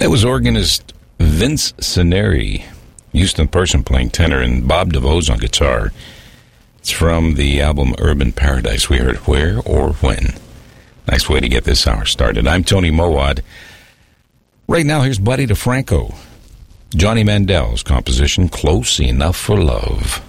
That was organist Vince Cineri, Houston Person playing tenor, and Bob DeVos on guitar. It's from the album Urban Paradise. We heard Where or When. Nice way to get this hour started. I'm Tony Mowat. Right now, here's Buddy DeFranco. Johnny Mandel's composition, Close Enough for Love.